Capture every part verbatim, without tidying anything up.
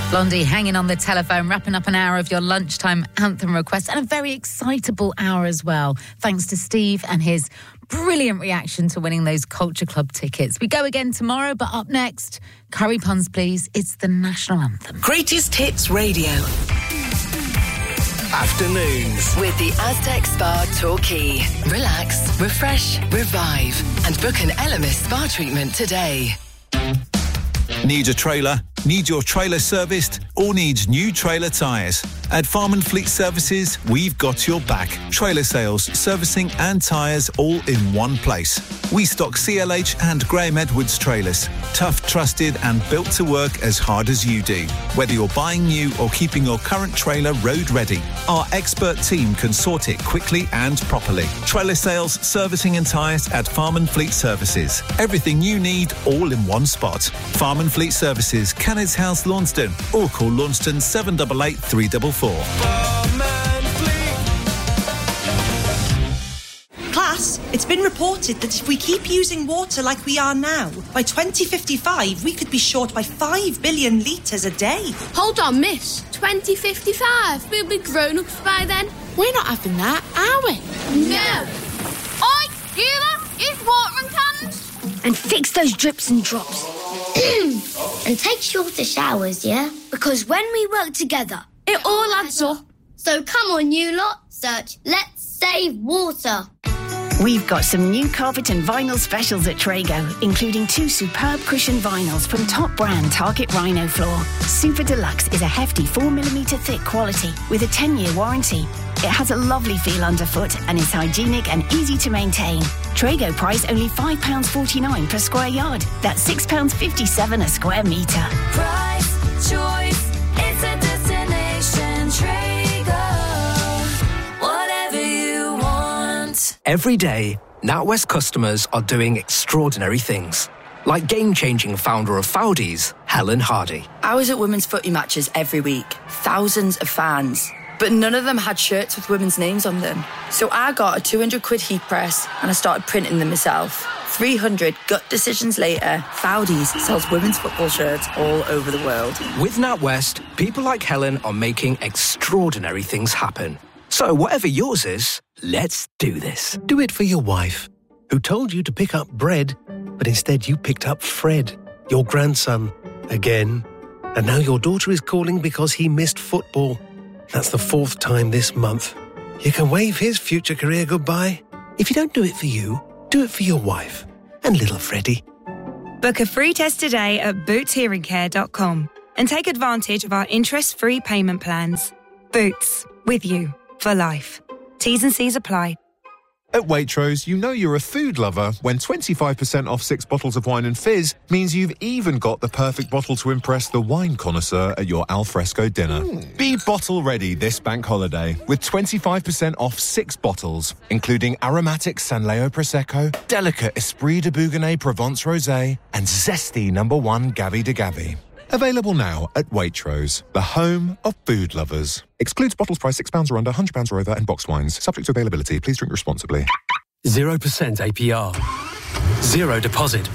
Blondie hanging on the telephone, wrapping up an hour of your lunchtime anthem request, and a very excitable hour as well, thanks to Steve and his brilliant reaction to winning those Culture Club tickets. We go again tomorrow, but up next, curry puns please, it's the national anthem. Greatest Hits Radio. Afternoons. With the Aztec Spa Torquay. Relax, refresh, revive, and book an Elemis spa treatment today. Need a trailer? Need your trailer serviced? Or needs new trailer tyres? At Farm and Fleet Services, we've got your back. Trailer sales, servicing and tyres all in one place. We stock C L H and Graham Edwards trailers. Tough, trusted and built to work as hard as you do. Whether you're buying new or keeping your current trailer road ready, our expert team can sort it quickly and properly. Trailer sales, servicing and tyres at Farm and Fleet Services. Everything you need all in one spot. Farm and Fleet Services, Cannons House, Launceston, or call Launceston seven eight eight, three four four. Class, it's been reported that if we keep using water like we are now, by twenty fifty-five we could be short by five billion litres a day. Hold on, miss. twenty fifty-five? We'll be grown-ups by then. We're not having that, are we? No. Oi, you lot, use watering cans. And fix those drips and drops. And take shorter showers, yeah? Because when we work together, it all adds up. So come on, you lot, search Let's Save Water. We've got some new carpet and vinyl specials at Trago, including two superb cushion vinyls from top brand Target Rhino Floor. Super Deluxe is a hefty four millimetre thick quality with a ten-year warranty. It has a lovely feel underfoot and is hygienic and easy to maintain. Trago price only five pounds forty-nine per square yard. That's six pounds fifty-seven a square metre. Price, choice, it's a destination. Trago, whatever you want. Every day, NatWest customers are doing extraordinary things. Like game-changing founder of Foudies, Helen Hardy. I was at women's footy matches every week. Thousands of fans. But none of them had shirts with women's names on them. So I got a two hundred quid heat press and I started printing them myself. three hundred gut decisions later, Foudies sells women's football shirts all over the world. With NatWest, people like Helen are making extraordinary things happen. So whatever yours is, let's do this. Do it for your wife, who told you to pick up bread, but instead you picked up Fred, your grandson, again. And now your daughter is calling because he missed football. That's the fourth time this month. You can wave his future career goodbye. If you don't do it for you, do it for your wife and little Freddie. Book a free test today at boots hearing care dot com and take advantage of our interest-free payment plans. Boots, with you for life. T's and C's apply. At Waitrose, you know you're a food lover when twenty-five percent off six bottles of wine and fizz means you've even got the perfect bottle to impress the wine connoisseur at your alfresco dinner. Mm. Be bottle ready this bank holiday with twenty-five percent off six bottles, including aromatic Sanleo Prosecco, delicate Esprit de Bougonnet Provence Rosé, and zesty number one Gavi de Gavi. Available now at Waitrose, the home of food lovers. Excludes bottles priced six pounds or under, one hundred pounds or over, and box wines. Subject to availability. Please drink responsibly. zero percent A P R. Zero deposit.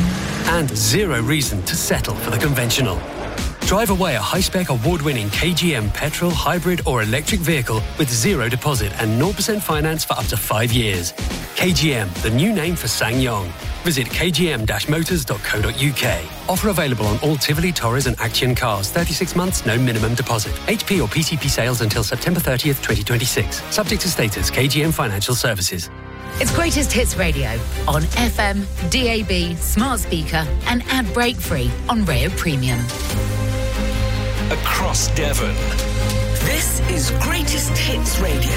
And zero reason to settle for the conventional. Drive away a high-spec award-winning K G M petrol, hybrid or electric vehicle with zero deposit and zero percent finance for up to five years. K G M, the new name for SsangYong. Visit k g m dash motors dot co dot u k. Offer available on all Tivoli, Torres and Action cars. thirty-six months, no minimum deposit. H P or P C P sales until September thirtieth, twenty twenty-six. Subject to status. K G M Financial Services. It's Greatest Hits Radio on F M, D A B, smart speaker and ad break free on Rayo Premium. Across Devon. This is Greatest Hits Radio.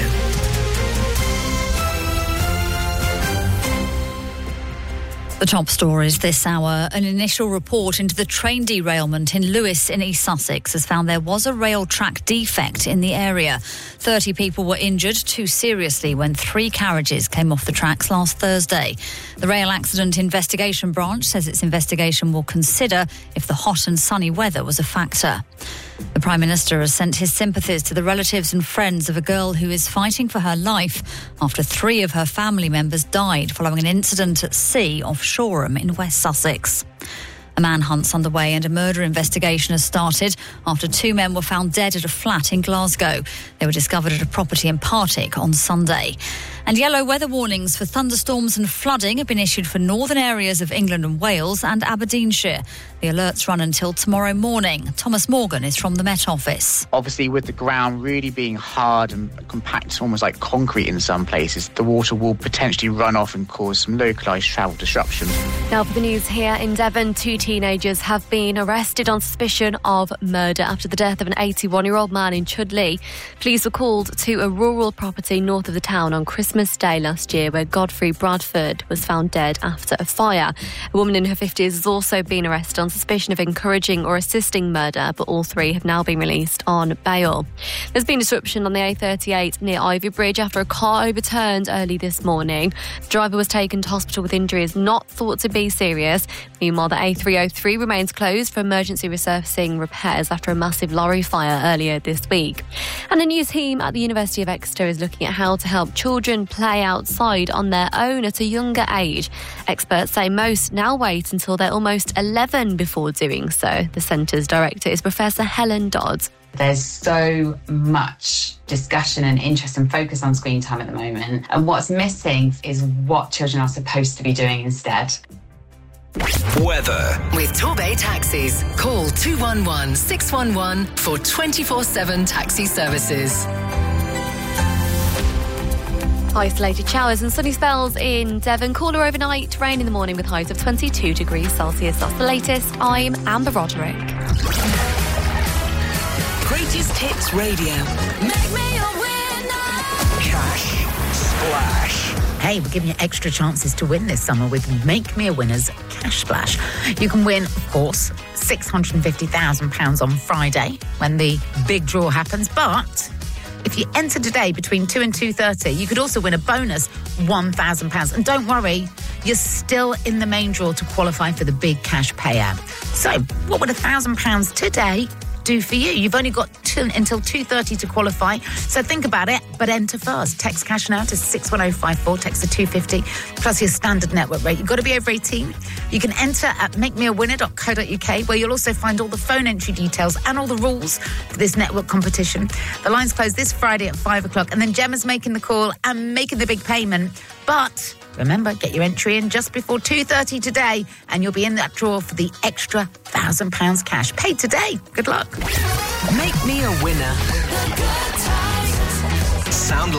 The top stories this hour. An initial report into the train derailment in Lewes in East Sussex has found there was a rail track defect in the area. thirty people were injured, two seriously, when three carriages came off the tracks last Thursday. The Rail Accident Investigation Branch says its investigation will consider if the hot and sunny weather was a factor. The Prime Minister has sent his sympathies to the relatives and friends of a girl who is fighting for her life after three of her family members died following an incident at sea off Shoreham in West Sussex. A manhunt's underway and a murder investigation has started after two men were found dead at a flat in Glasgow. They were discovered at a property in Partick on Sunday. And yellow weather warnings for thunderstorms and flooding have been issued for northern areas of England and Wales and Aberdeenshire. The alerts run until tomorrow morning. Thomas Morgan is from the Met Office. Obviously, with the ground really being hard and compact, almost like concrete in some places, the water will potentially run off and cause some localised travel disruption. Now for the news here in Devon, two teenagers have been arrested on suspicion of murder after the death of an eighty-one-year-old man in Chudley. Police were called to a rural property north of the town on Christmas Day last year where Godfrey Bradford was found dead after a fire. A woman in her fifties has also been arrested on suspicion of encouraging or assisting murder, but all three have now been released on bail. There's been disruption on the A thirty-eight near Ivy Bridge after a car overturned early this morning. The driver was taken to hospital with injuries not thought to be serious. Meanwhile, the A three oh three remains closed for emergency resurfacing repairs after a massive lorry fire earlier this week. And a new team at the University of Exeter is looking at how to help children play outside on their own at a younger age. Experts say most now wait until they're almost eleven before doing so. The centre's director is Professor Helen Dodd. There's so much discussion and interest and focus on screen time at the moment. And what's missing is what children are supposed to be doing instead. Weather. With Torbay Taxis. Call two one one, six one one for twenty-four seven taxi services. Isolated showers and sunny spells in Devon. Cooler overnight, rain in the morning with highs of twenty-two degrees Celsius. That's the latest. I'm Amber Roderick. Greatest Hits Radio. Make me a winner. Cash Splash. Hey, we're giving you extra chances to win this summer with Make Me a Winner's Cash Splash. You can win, of course, six hundred fifty thousand pounds on Friday when the big draw happens. But if you enter today between two and two thirty, you could also win a bonus one thousand pounds. And don't worry, you're still in the main draw to qualify for the big cash payout. So what would one thousand pounds today do for you? You've only got two, until two thirty to qualify, so think about it, but enter first. Text cash now to six one oh five four, text to two fifty, plus your standard network rate. You've got to be over eighteen. You can enter at make me a winner dot co dot uk, where you'll also find all the phone entry details and all the rules for this network competition. The lines close this Friday at five o'clock, and then Gemma's making the call and making the big payment. But remember, get your entry in just before two thirty today, and you'll be in that draw for the extra one thousand pounds cash. Paid today. Good luck. Make me a winner. Sound like